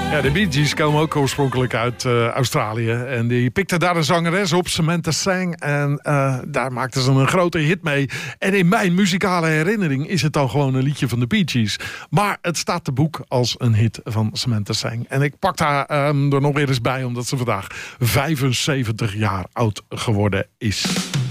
Ja, de Bee Gees komen ook oorspronkelijk uit Australië. En die pikten daar een zangeres op, Samantha Sang. En daar maakten ze een grote hit mee. En in mijn muzikale herinnering is het dan gewoon een liedje van de Bee Gees. Maar het staat te boek als een hit van Samantha Sang. En ik pak haar er nog weer eens bij, omdat ze vandaag 75 jaar oud geworden is.